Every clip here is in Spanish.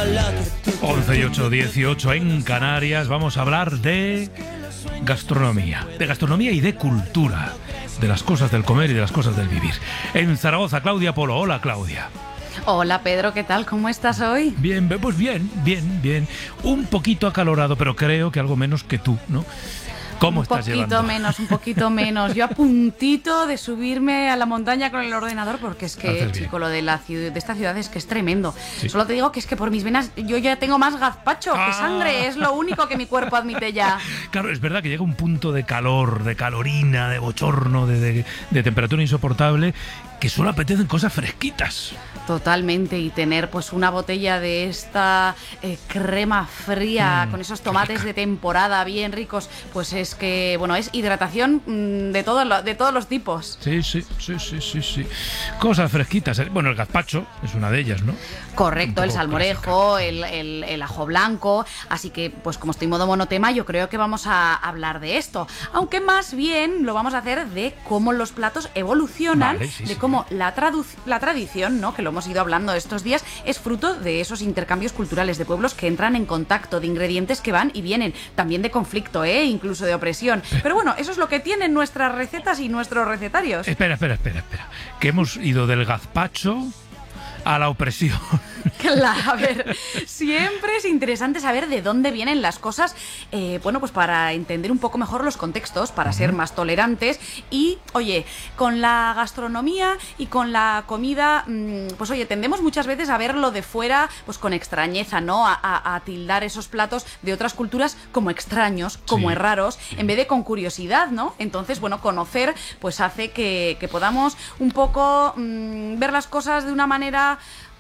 11 y 8, 18 en Canarias. Vamos a hablar de gastronomía y de cultura, de las cosas del comer y de las cosas del vivir. En Zaragoza, Claudia Polo. Hola, Claudia. Hola, Pedro, ¿qué tal? ¿Cómo estás hoy? Bien, pues bien. Un poquito acalorado, pero creo que algo menos que tú, ¿no? ¿Cómo estás llevando? Un poquito menos. Yo a puntito de subirme a la montaña con el ordenador, porque es que, chico, lo de esta ciudad es que es tremendo. Sí. Solo te digo que es que por mis venas yo ya tengo más gazpacho que sangre. Es lo único que mi cuerpo admite ya. Claro, es verdad que llega un punto de calor, de calorina, de bochorno, de temperatura insoportable, que solo apetecen cosas fresquitas. Totalmente, y tener pues una botella de esta crema fría con esos tomates de temporada bien ricos, pues es que, bueno, es hidratación de todos los tipos. Sí. Cosas fresquitas. Bueno, el gazpacho es una de ellas, ¿no? Correcto, el salmorejo, el ajo blanco. Así que, pues como estoy modo monotema, yo creo que vamos a hablar de esto. Aunque más bien lo vamos a hacer de cómo los platos evolucionan, cómo la tradición, ¿no?, que lo hemos ido hablando estos días, es fruto de esos intercambios culturales de pueblos que entran en contacto, de ingredientes que van y vienen, también de conflicto, incluso de opresión. Pero bueno, eso es lo que tienen nuestras recetas y nuestros recetarios. Espera. Que hemos ido del gazpacho a la opresión. Claro, a ver, siempre es interesante saber de dónde vienen las cosas, bueno, pues para entender un poco mejor los contextos, para ser más tolerantes. Y, oye, con la gastronomía y con la comida, pues oye, tendemos muchas veces a verlo de fuera, pues con extrañeza, ¿no? A tildar esos platos de otras culturas como extraños, como raros, en vez de con curiosidad, ¿no? Entonces, bueno, conocer, pues hace que podamos un poco ver las cosas de una manera,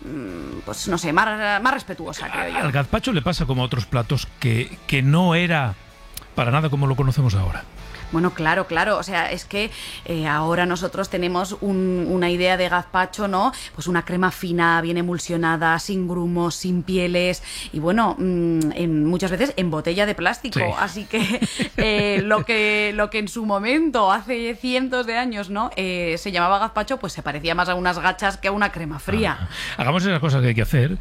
pues no sé, más respetuosa, creo yo. Al gazpacho le pasa como a otros platos que no era para nada como lo conocemos ahora. Bueno, claro, o sea, es que ahora nosotros tenemos una idea de gazpacho, ¿no? Pues una crema fina, bien emulsionada, sin grumos, sin pieles, y bueno, muchas veces en botella de plástico. Sí. Así que lo que en su momento, hace cientos de años, ¿no?, se llamaba gazpacho, pues se parecía más a unas gachas que a una crema fría. Hagamos esas cosas que hay que hacer,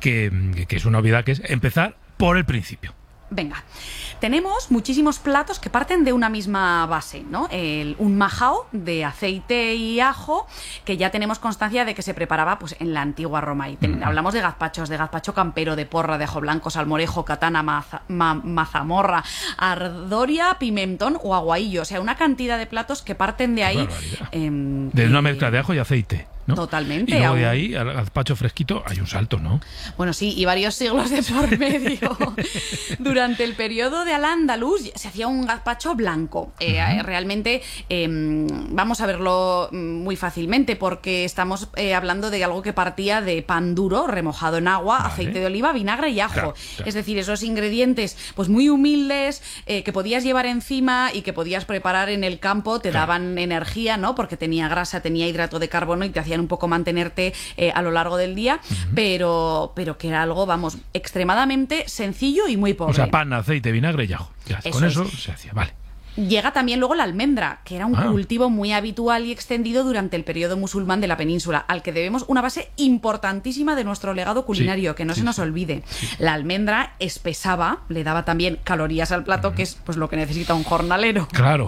que es una obviedad, que es empezar por el principio. Venga, tenemos muchísimos platos que parten de una misma base, ¿no? Un majao de aceite y ajo, que ya tenemos constancia de que se preparaba pues en la antigua Roma. Y hablamos de gazpacho campero, de porra, de ajo blanco, salmorejo, katana, mazamorra, ardoria, pimentón o aguaillo. O sea, una cantidad de platos que parten de ahí. De una mezcla de ajo y aceite, ¿no? Totalmente. Y luego de ahí al gazpacho fresquito hay un salto, ¿no? Bueno, sí, y varios siglos de por medio. Durante el periodo de Al-Ándalus se hacía un gazpacho blanco. Realmente vamos a verlo muy fácilmente, porque estamos hablando de algo que partía de pan duro remojado en agua, aceite de oliva, vinagre y ajo. Claro. Es decir, esos ingredientes pues muy humildes que podías llevar encima y que podías preparar en el campo, te daban energía, ¿no? Porque tenía grasa, tenía hidrato de carbono y te hacían un poco mantenerte a lo largo del día, pero que era algo, vamos, extremadamente sencillo y muy pobre. O sea, pan, aceite, vinagre y ajo. Con eso se hacía, vale. Llega también luego la almendra, que era un cultivo muy habitual y extendido durante el periodo musulmán de la península, al que debemos una base importantísima de nuestro legado culinario, que no se nos olvide. Sí. La almendra espesaba, le daba también calorías al plato, que es pues lo que necesita un jornalero. Claro.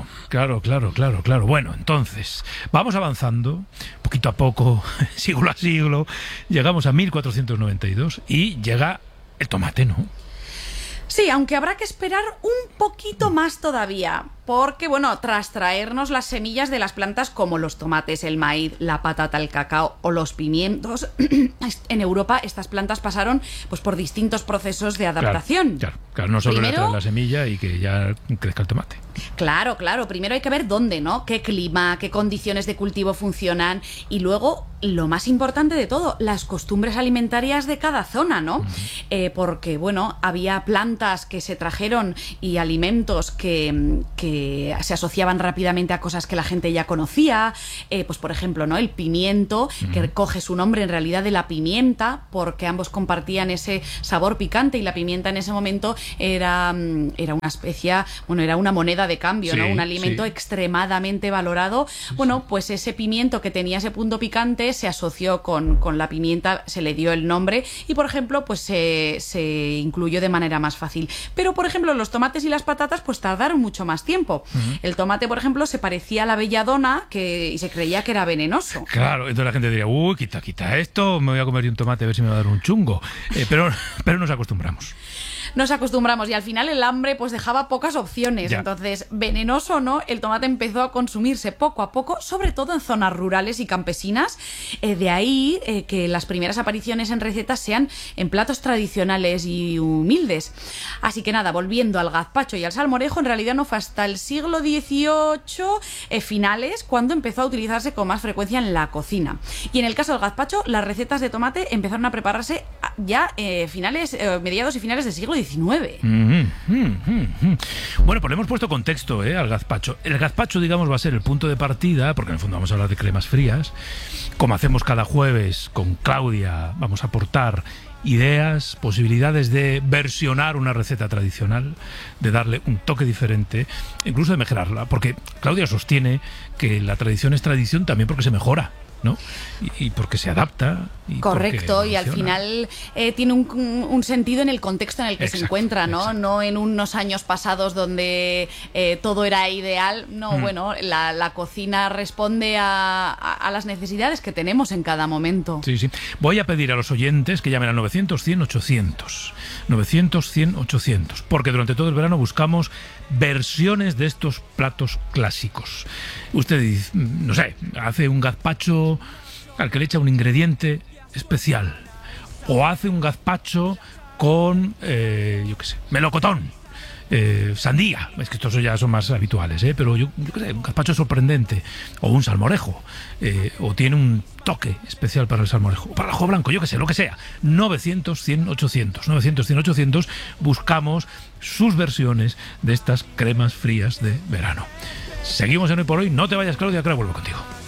Bueno, entonces, vamos avanzando, poquito a poco, siglo a siglo, llegamos a 1492 y llega el tomate, ¿no? Sí, aunque habrá que esperar un poquito más todavía, porque, bueno, tras traernos las semillas de las plantas como los tomates, el maíz, la patata, el cacao o los pimientos, en Europa estas plantas pasaron pues por distintos procesos de adaptación. Claro, no solo traer la semilla y que ya crezca el tomate. Claro, primero hay que ver dónde, ¿no? Qué clima, qué condiciones de cultivo funcionan, y luego, lo más importante de todo, las costumbres alimentarias de cada zona, ¿no? Porque, bueno, había plantas que se trajeron y alimentos que se asociaban rápidamente a cosas que la gente ya conocía, pues por ejemplo, ¿no? El pimiento, que coge su nombre en realidad de la pimienta, porque ambos compartían ese sabor picante, y la pimienta en ese momento era una especia, bueno, era una moneda de cambio, sí, ¿no? Un alimento extremadamente valorado. Bueno, pues ese pimiento que tenía ese punto picante se asoció con la pimienta, se le dio el nombre, y por ejemplo, pues se incluyó de manera más fácil. Pero por ejemplo, los tomates y las patatas pues tardaron mucho más tiempo. El tomate, por ejemplo, se parecía a la belladona y se creía que era venenoso. Claro, entonces la gente diría, uy, quita esto, me voy a comer yo un tomate a ver si me va a dar un chungo. Pero nos acostumbramos. Nos acostumbramos, y al final el hambre pues dejaba pocas opciones. Ya. Entonces, venenoso o no, el tomate empezó a consumirse poco a poco, sobre todo en zonas rurales y campesinas. De ahí que las primeras apariciones en recetas sean en platos tradicionales y humildes. Así que nada, volviendo al gazpacho y al salmorejo, en realidad no fue hasta el siglo XVIII finales cuando empezó a utilizarse con más frecuencia en la cocina. Y en el caso del gazpacho, las recetas de tomate empezaron a prepararse ya mediados y finales del siglo XIX. Bueno, pues le hemos puesto contexto al gazpacho. El gazpacho, digamos, va a ser el punto de partida, porque en el fondo vamos a hablar de cremas frías. Como hacemos cada jueves con Claudia, vamos a aportar ideas, posibilidades de versionar una receta tradicional, de darle un toque diferente, incluso de mejorarla, porque Claudia sostiene que la tradición es tradición también porque se mejora, ¿no? Y porque se adapta. Correcto, y al final tiene un sentido en el contexto en el que se encuentra, ¿no? Exacto. No en unos años pasados donde todo era ideal. No, bueno, la cocina responde a las necesidades que tenemos en cada momento. Sí, sí. Voy a pedir a los oyentes que llamen al 900 100 800. 900 100 800. Porque durante todo el verano buscamos versiones de estos platos clásicos. Usted dice, no sé, hace un gazpacho al que le echa un ingrediente especial, o hace un gazpacho con, yo qué sé, melocotón, sandía, es que estos ya son más habituales, pero yo qué sé, un gazpacho sorprendente, o un salmorejo, o tiene un toque especial para el salmorejo, o para el ajo blanco, yo qué sé, lo que sea. 900 100 800, 900 100 800, buscamos sus versiones de estas cremas frías de verano. Seguimos en Hoy por Hoy. No te vayas, Claudia, que ahora vuelvo contigo.